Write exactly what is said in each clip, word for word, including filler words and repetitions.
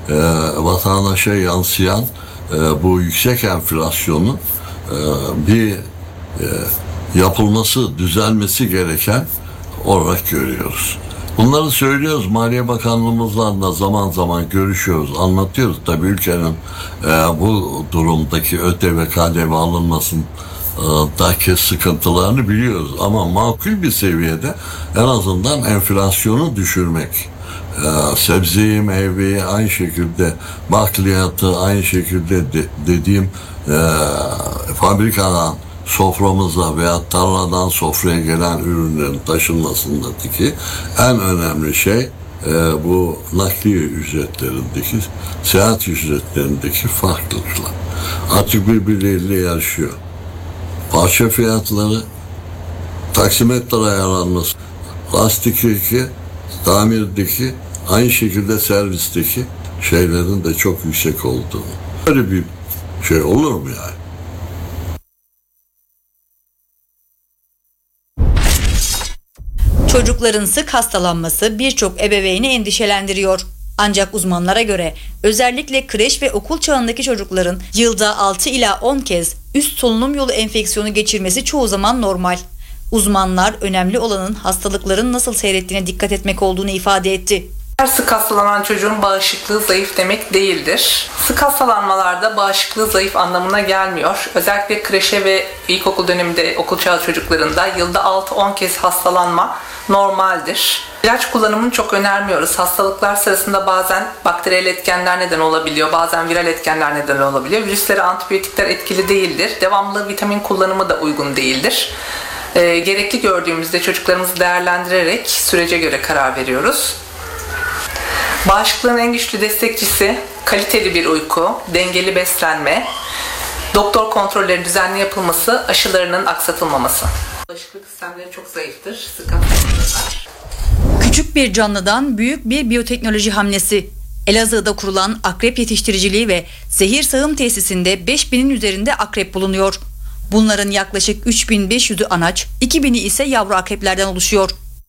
e, vatandaşa yansıyan e, bu yüksek enflasyonun e, bir e, yapılması, düzelmesi gereken olarak görüyoruz. Bunları söylüyoruz. Maliye Bakanlığımızla da zaman zaman görüşüyoruz, anlatıyoruz. Tabii ülkenin e, bu durumdaki ÖTV ve K D V alınmasındaki sıkıntılarını biliyoruz. Ama makul bir seviyede en azından enflasyonu düşürmek. E, sebzeyi, meyveyi aynı şekilde, bakliyatı aynı şekilde de, dediğim e, fabrikadan soframıza veya tarladan sofraya gelen ürünlerin taşınmasındaki en önemli şey e, bu nakliye ücretlerindeki, seyahat ücretlerindeki farklılıklar. Artık birbirleriyle yarışıyor. Parça fiyatları, taksimetre ayarlanması, lastikteki, tamirdeki, aynı şekilde servisteki şeylerin de çok yüksek olduğunu. Böyle bir şey olur mu yani? Çocukların sık hastalanması birçok ebeveyni endişelendiriyor. Ancak uzmanlara göre özellikle kreş ve okul çağındaki çocukların yılda altı ila on kez üst solunum yolu enfeksiyonu geçirmesi çoğu zaman normal. Uzmanlar önemli olanın hastalıkların nasıl seyrettiğine dikkat etmek olduğunu ifade etti. Her sık hastalanan çocuğun bağışıklığı zayıf demek değildir. Sık hastalanmalarda bağışıklığı zayıf anlamına gelmiyor. Özellikle kreşe ve ilkokul döneminde okul çağı çocuklarında yılda altı on kez hastalanma normaldir. İlaç kullanımını çok önermiyoruz. Hastalıklar sırasında bazen bakteriyel etkenler neden olabiliyor, bazen viral etkenler neden olabiliyor. Virüslere antibiyotikler etkili değildir. Devamlı vitamin kullanımı da uygun değildir. E, gerekli gördüğümüzde çocuklarımızı değerlendirerek sürece göre karar veriyoruz. Bağışıklığın en güçlü destekçisi kaliteli bir uyku, dengeli beslenme, doktor kontrollerinin düzenli yapılması, aşılarının aksatılmaması. Bağışıklık sistemleri çok zayıftır, sık hastalanırlar. Küçük bir canlıdan büyük bir biyoteknoloji hamlesi. Elazığ'da kurulan akrep yetiştiriciliği ve zehir sağım tesisinde beş binin üzerinde akrep bulunuyor. Bunların yaklaşık üç bin beş yüzü anaç, iki bini ise yavru akreplerden oluşuyor.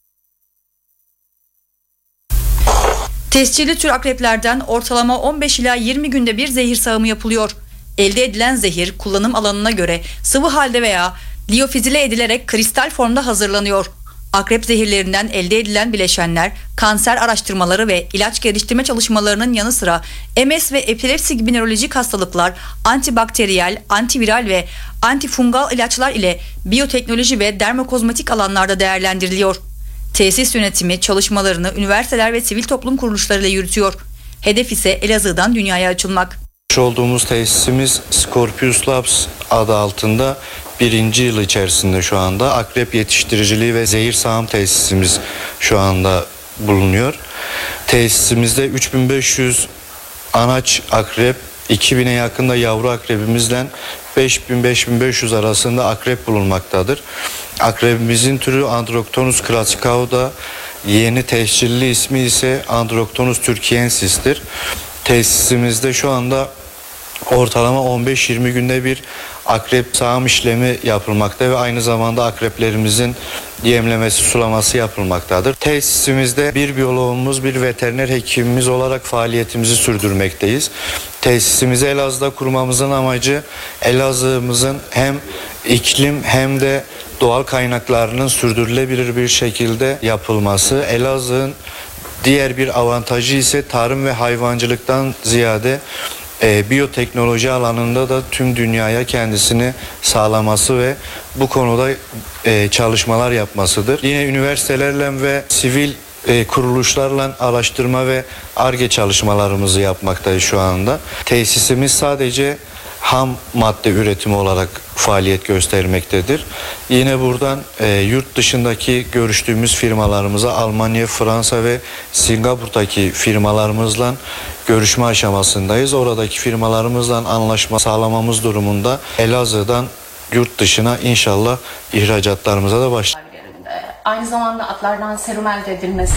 Tescilli tür akreplerden ortalama on beş ila yirmi günde bir zehir sağımı yapılıyor. Elde edilen zehir kullanım alanına göre sıvı halde veya liyofizile edilerek kristal formda hazırlanıyor. Akrep zehirlerinden elde edilen bileşenler kanser araştırmaları ve ilaç geliştirme çalışmalarının yanı sıra M S ve epilepsi gibi nörolojik hastalıklar, antibakteriyel, antiviral ve antifungal ilaçlar ile biyoteknoloji ve dermokozmetik alanlarda değerlendiriliyor. Tesis yönetimi çalışmalarını üniversiteler ve sivil toplum kuruluşlarıyla yürütüyor. Hedef ise Elazığ'dan dünyaya açılmak. Olduğumuz tesisimiz Scorpius Labs adı altında birinci yıl içerisinde şu anda akrep yetiştiriciliği ve zehir sağım tesisimiz şu anda bulunuyor. Tesisimizde üç bin beş yüz anaç akrep, iki bine yakında yavru akrebimizden beş bin beş bin beş yüz arasında akrep bulunmaktadır. Akrebimizin türü Androctonus crassicauda, yeni tescilli ismi ise Androctonus turkiensis'tir. Tesisimizde şu anda ortalama on beş yirmi günde bir akrep sağım işlemi yapılmakta ve aynı zamanda akreplerimizin yemlemesi, sulaması yapılmaktadır. Tesisimizde bir biyoloğumuz, bir veteriner hekimimiz olarak faaliyetimizi sürdürmekteyiz. Tesisimizi Elazığ'da kurmamızın amacı Elazığ'ımızın hem iklim hem de doğal kaynaklarının sürdürülebilir bir şekilde yapılması. Elazığ'ın diğer bir avantajı ise tarım ve hayvancılıktan ziyade E, biyoteknoloji alanında da tüm dünyaya kendisini sağlaması ve bu konuda e, çalışmalar yapmasıdır. Yine üniversitelerle ve sivil e, kuruluşlarla araştırma ve Ar-Ge çalışmalarımızı yapmaktayız şu anda. Tesisimiz sadece ham madde üretimi olarak faaliyet göstermektedir. Yine buradan e, yurt dışındaki görüştüğümüz firmalarımıza Almanya, Fransa ve Singapur'daki firmalarımızla görüşme aşamasındayız. Oradaki firmalarımızla anlaşma sağlamamız durumunda Elazığ'dan yurt dışına inşallah ihracatlarımıza da başlayacağız. Aynı zamanda atlardan serum elde edilmesi.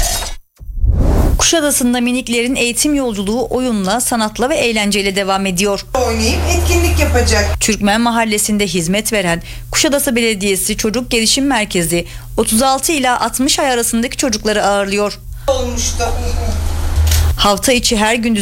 Kuşadası'nda miniklerin eğitim yolculuğu oyunla, sanatla ve eğlenceyle devam ediyor. Oynayıp etkinlik yapacak. Türkmen Mahallesi'nde hizmet veren Kuşadası Belediyesi Çocuk Gelişim Merkezi otuz altı ila altmış ay arasındaki çocukları ağırlıyor. Olmuştu. Hafta içi her gün